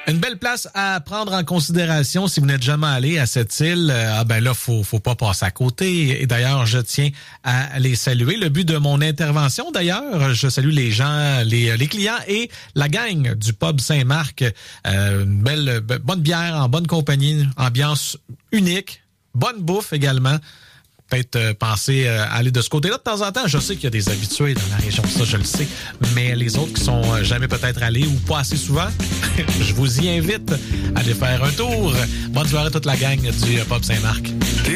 Une belle place à prendre en considération si vous n'êtes jamais allé à cette île. Faut pas passer à côté. Et d'ailleurs, je tiens à les saluer. Le but de mon intervention, d'ailleurs, je salue les gens, les clients et la gang du pub Saint-Marc. Une bonne bière en bonne compagnie, ambiance unique, bonne bouffe également. Peut-être penser à aller de ce côté-là de temps en temps. Je sais qu'il y a des habitués dans la région, ça je le sais, mais les autres qui sont jamais peut-être allés ou pas assez souvent, je vous y invite à aller faire un tour. Bonne soirée à toute la gang du Pub Saint-Marc.